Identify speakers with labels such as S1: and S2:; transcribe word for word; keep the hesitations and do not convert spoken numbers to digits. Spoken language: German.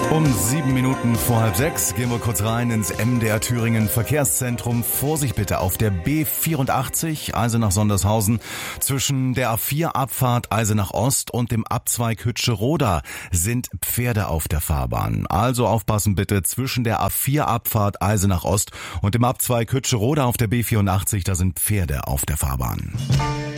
S1: Um sieben Minuten vor halb sechs gehen wir kurz rein ins M D R Thüringen Verkehrszentrum. Vorsicht bitte auf der B vierundachtzig Eisenach-Sondershausen zwischen der A vier Abfahrt Eisenach Ost und dem Abzweig Hütscheroda sind Pferde auf der Fahrbahn. Also aufpassen bitte, zwischen der A vier Abfahrt Eisenach Ost und dem Abzweig Hütscheroda auf der B vierundachtzig, da sind Pferde auf der Fahrbahn.